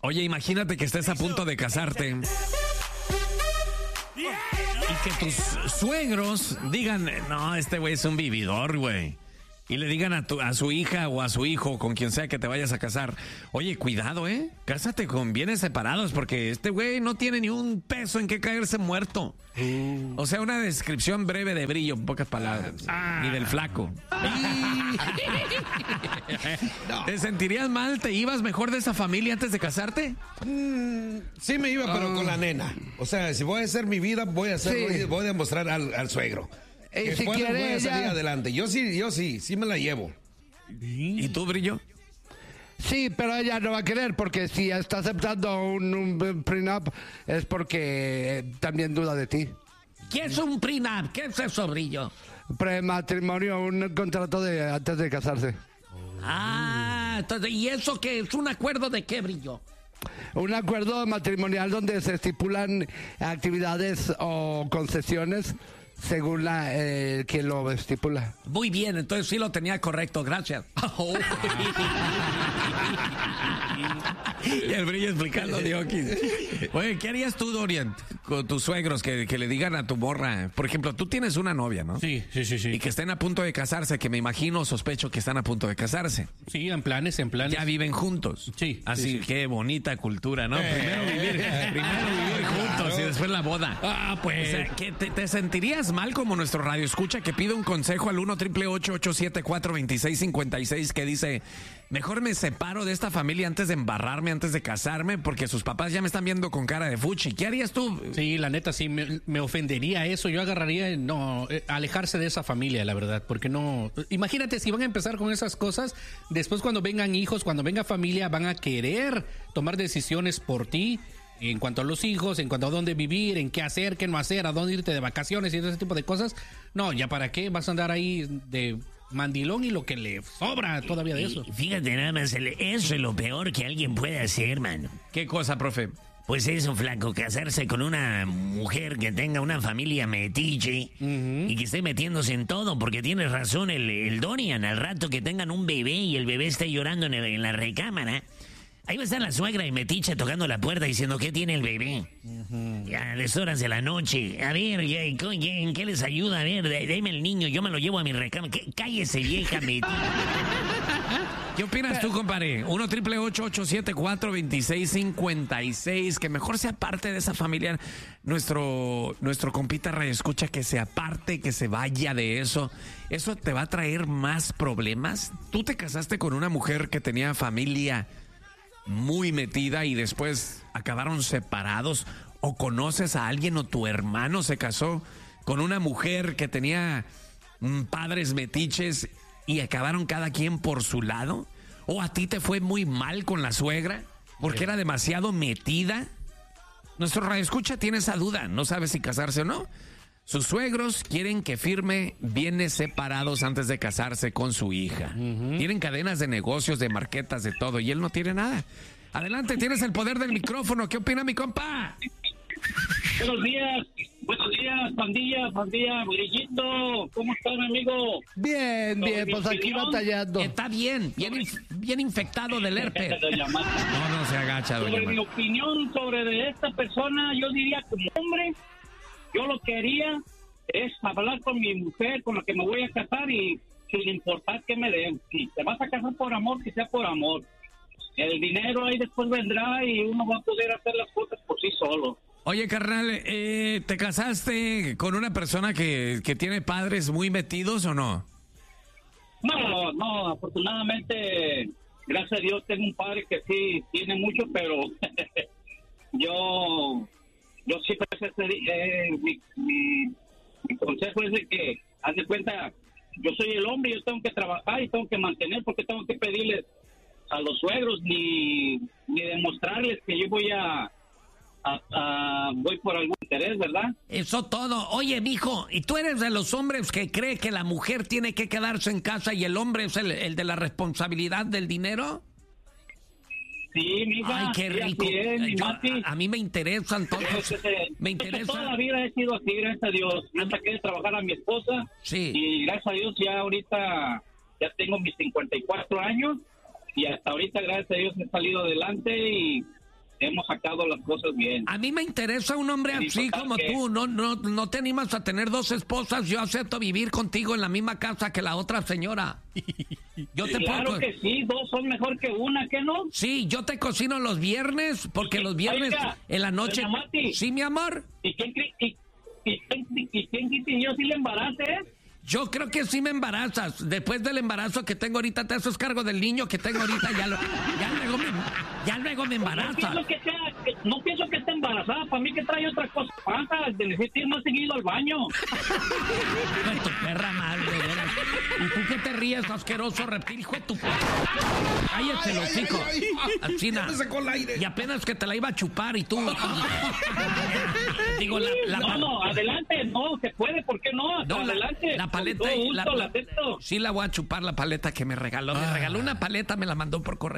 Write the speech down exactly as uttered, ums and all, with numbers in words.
Oye, imagínate que estés a punto de casarte y que tus suegros digan, no, este güey es un vividor, güey. Y le digan a, tu, a su hija o a su hijo, con quien sea que te vayas a casar, oye, cuidado, ¿eh? Cásate con bienes separados porque este güey no tiene ni un peso en qué caerse muerto. Uh. O sea, una descripción breve de Brillo, en pocas palabras. Ah. Ni del flaco. No. ¿Te sentirías mal? ¿Te ibas mejor de esa familia antes de casarte? Mm, sí me iba, pero uh. con la nena. O sea, si voy a hacer mi vida, voy a hacer, sí. voy, voy a demostrar al, al suegro. Y que si puedo, quiere voy a salir ella... adelante. Yo sí, yo sí, sí me la llevo. ¿Y tú, Brillo? Sí, pero ella no va a querer porque si está aceptando un, un prenup es porque también duda de ti. ¿Qué es un prenup? ¿Qué es eso, Brillo? Prematrimonio, un contrato de antes de casarse. Ah, entonces, ¿y eso qué es? ¿Un acuerdo de qué, Brillo? Un acuerdo matrimonial donde se estipulan actividades o concesiones según la eh, quien lo estipula. Muy bien, entonces sí lo tenía correcto, gracias. Oh. Y el Brillo explicando, Dioquis. Oye, ¿qué harías tú, Dorian, con tus suegros que, que le digan a tu morra? Por ejemplo, tú tienes una novia, ¿no? Sí, sí, sí, sí. Y que estén a punto de casarse, que me imagino, sospecho que están a punto de casarse. Sí, en planes, en planes. Ya viven juntos. Sí. Así, sí, sí. Qué bonita cultura, ¿no? Eh, primero vivir, primero vivir juntos claro. Y después la boda. Ah, pues. O sea, ¿que te, ¿te sentirías mal como nuestro radio escucha que pide un consejo al uno triple ocho ocho siete cuatro dos seis cinco seis que dice, mejor me separo de esta familia antes de embarrarme, antes de casarme, porque sus papás ya me están viendo con cara de fuchi? ¿Qué harías tú? Sí, la neta, sí, me, me ofendería eso. Yo agarraría, no, eh, alejarse de esa familia, la verdad, porque no... Imagínate si van a empezar con esas cosas, después cuando vengan hijos, cuando venga familia, van a querer tomar decisiones por ti, en cuanto a los hijos, en cuanto a dónde vivir, en qué hacer, qué no hacer, a dónde irte de vacaciones y ese tipo de cosas. No, ya para qué vas a andar ahí de mandilón y lo que le sobra todavía de eso. Y fíjate nada más, eso es lo peor que alguien puede hacer, mano. ¿Qué cosa, profe? Pues eso, flaco, casarse con una mujer que tenga una familia metiche uh-huh. y que esté metiéndose en todo, porque tienes razón el, el Dorian, al rato que tengan un bebé y el bebé esté llorando en, el, en la recámara. Ahí va a estar la suegra y metiche tocando la puerta diciendo ¿qué tiene el bebé? Uh-huh. Ya a las horas de la noche. A ver, ¿en qué les ayuda? A ver, dame el niño, yo me lo llevo a mi recámara. Cállese, vieja metiche. ¿Qué opinas tú, compadre? uno triple ocho ocho siete cuatro dos seis cinco seis. Que mejor sea parte de esa familia. Nuestro, nuestro compita radioescucha que se aparte, que se vaya de eso. ¿Eso te va a traer más problemas? ¿Tú te casaste con una mujer que tenía familia muy metida y después acabaron separados? ¿O conoces a alguien o tu hermano se casó con una mujer que tenía mm, padres metiches y acabaron cada quien por su lado? ¿O a ti te fue muy mal con la suegra porque era demasiado metida? Nuestro radioescucha tiene esa duda, no sabe si casarse o no. Sus suegros quieren que firme bienes separados antes de casarse con su hija. Uh-huh. Tienen cadenas de negocios, de marquetas, de todo, y él no tiene nada. Adelante, tienes el poder del micrófono. ¿Qué opina mi compa? Buenos días, buenos días, pandilla, pandilla, Brillito. ¿Cómo estás, mi amigo? Bien, bien, pues aquí batallando. Está bien, bien, inf- bien infectado del herpes. No, no se agacha, doña Sobre mi opinión sobre de esta persona, yo diría como hombre, yo lo que haría es hablar con mi mujer, con la que me voy a casar y sin importar que me den. Si te vas a casar por amor, que sea por amor. El dinero ahí después vendrá y uno va a poder hacer las cosas por sí solo. Oye, carnal, eh, ¿te casaste con una persona que, que tiene padres muy metidos o no? No, no, afortunadamente, gracias a Dios, tengo un padre que sí tiene mucho, pero yo, yo siempre, eh, mi, mi, mi consejo es de que, haz de cuenta, yo soy el hombre, yo tengo que trabajar y tengo que mantener, porque tengo que pedirles a los suegros ni, ni demostrarles que yo voy a, a, a voy por algún interés, ¿verdad? Eso todo. Oye, mijo, ¿y tú eres de los hombres que cree que la mujer tiene que quedarse en casa y el hombre es el, el de la responsabilidad del dinero? Sí, mija. Ay, qué rico. Es, Yo, a, a mí me interesan todos. Me interesa. Toda la vida he sido así, gracias a Dios. Yo saqué de trabajar a mi esposa. Sí. Y gracias a Dios ya ahorita ya tengo mis cincuenta y cuatro años. Y hasta ahorita, gracias a Dios, he salido adelante y hemos sacado las cosas bien. A mí me interesa un hombre Sí, así total como que- tú. No, no, no te animas a tener dos esposas. Yo acepto vivir contigo en la misma casa que la otra señora. Yo te Claro puedo... que sí, dos son mejor que una, ¿qué no? Sí, yo te cocino los viernes porque los viernes Oiga, en la noche... doña Mati. Sí, mi amor. ¿Y quién, cri- y, y, quién- y quién quite yo si le embarace, eh? Yo creo que sí me embarazas. Después del embarazo que tengo ahorita, te haces cargo del niño que tengo ahorita. Ya, lo, ya, luego, me, ya luego me No embarazas. pienso que sea, que- no pienso que esté embarazada, para mí que trae otra cosa panza, necesita ir más seguido al baño. Hijo de tu perra madre, de veras. ¿Y tú qué te ríes, asqueroso reptil? Hijo de tu perra. Cállate, Ay, los ay, hijos. ay, ay. Así Ya na- me sacó el aire. Y apenas que te la iba a chupar y tú... Digo, la... la no, no, adelante, no, se puede, ¿por qué no? No, la, adelante. la paleta... Con todo y gusto, la- la la- acepto. sí la voy a chupar, la paleta que me regaló. Me regaló una paleta, me la mandó por correo.